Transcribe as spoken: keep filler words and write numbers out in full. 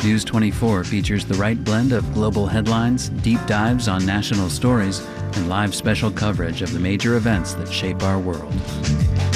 News twenty-four features the right blend of global headlines, deep dives on national stories, and live special coverage of the major events that shape our world.